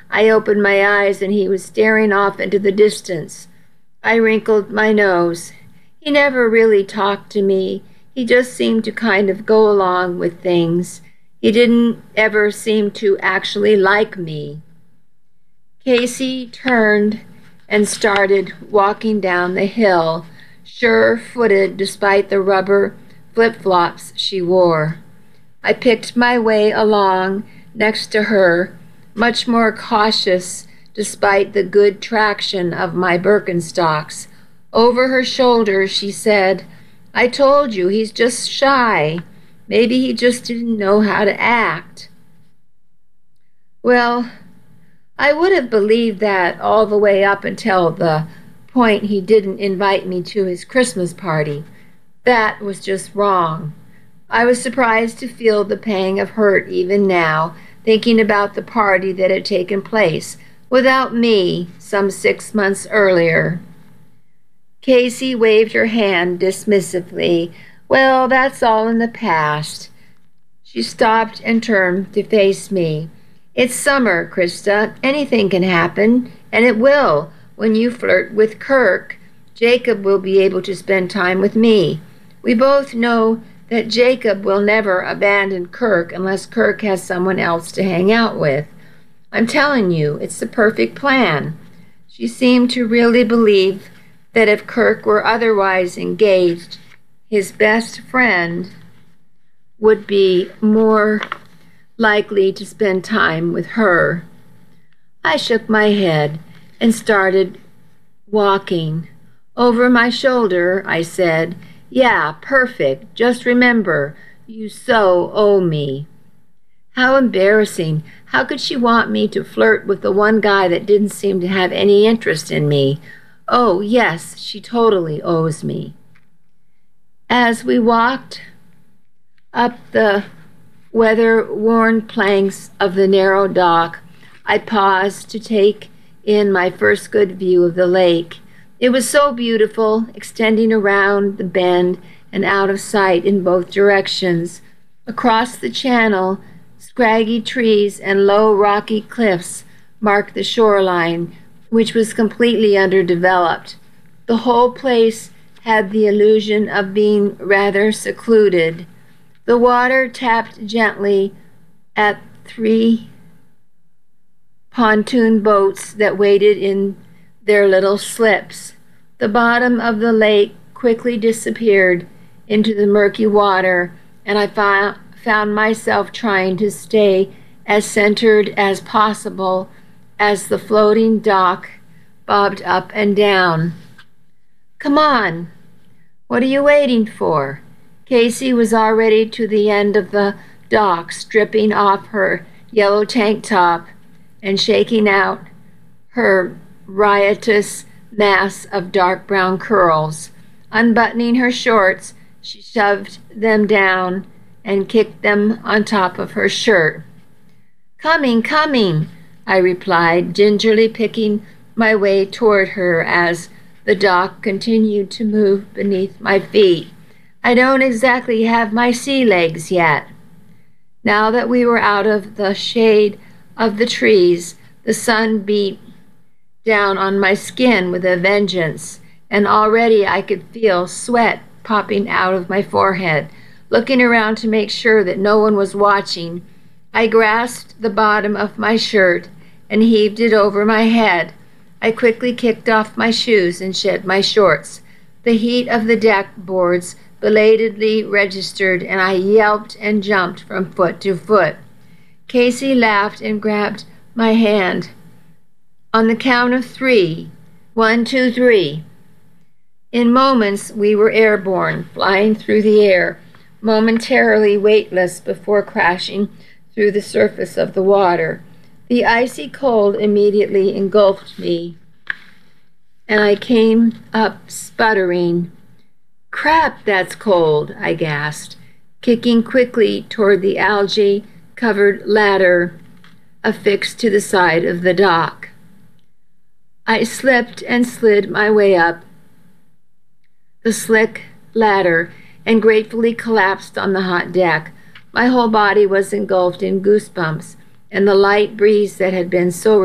I opened my eyes and he was staring off into the distance. I wrinkled my nose. He never really talked to me. He just seemed to kind of go along with things. He didn't ever seem to actually like me. Casey turned and started walking down the hill, sure-footed despite the rubber flip-flops she wore. I picked my way along next to her, much more cautious despite the good traction of my Birkenstocks. Over her shoulder, she said, "I told you, he's just shy. Maybe he just didn't know how to act." Well, I would have believed that all the way up until the point he didn't invite me to his Christmas party. That was just wrong. I was surprised to feel the pang of hurt even now, thinking about the party that had taken place without me some 6 months earlier. Casey waved her hand dismissively. "Well, that's all in the past." She stopped and turned to face me. "It's summer, Krista. Anything can happen, and it will. When you flirt with Kirk, Jacob will be able to spend time with me. We both know that Jacob will never abandon Kirk unless Kirk has someone else to hang out with. I'm telling you, it's the perfect plan." She seemed to really believe that if Kirk were otherwise engaged, his best friend would be more likely to spend time with her. I shook my head and started walking. Over my shoulder, I said, "Yeah, perfect. Just remember, you so owe me." How embarrassing. How could she want me to flirt with the one guy that didn't seem to have any interest in me? Oh, yes, she totally owes me. As we walked up the weather-worn planks of the narrow dock, I paused to take in my first good view of the lake. It was so beautiful, extending around the bend and out of sight in both directions. Across the channel, scraggy trees and low rocky cliffs marked the shoreline, which was completely underdeveloped. The whole place had the illusion of being rather secluded. The water tapped gently at 3 pontoon boats that waited in their little slips. The bottom of the lake quickly disappeared into the murky water, and I found myself trying to stay as centered as possible as the floating dock bobbed up and down. "Come on. What are you waiting for?" Casey was already to the end of the dock, stripping off her yellow tank top and shaking out her riotous mass of dark brown curls. Unbuttoning her shorts, she shoved them down and kicked them on top of her shirt. "Coming, coming," I replied, gingerly picking my way toward her as the dock continued to move beneath my feet. "I don't exactly have my sea legs yet." Now that we were out of the shade of the trees, the sun beat down on my skin with a vengeance, and already I could feel sweat popping out of my forehead. Looking around to make sure that no one was watching, I grasped the bottom of my shirt and heaved it over my head. I quickly kicked off my shoes and shed my shorts. The heat of the deck boards belatedly registered, and I yelped and jumped from foot to foot. Casey laughed and grabbed my hand. On the count of 3, 1, 2, 3. In moments, we were airborne, flying through the air, momentarily weightless before crashing through the surface of the water. The icy cold immediately engulfed me, and I came up sputtering. "Crap, that's cold," I gasped, kicking quickly toward the algae-covered ladder affixed to the side of the dock. I slipped and slid my way up the slick ladder and gratefully collapsed on the hot deck. My whole body was engulfed in goosebumps, and the light breeze that had been so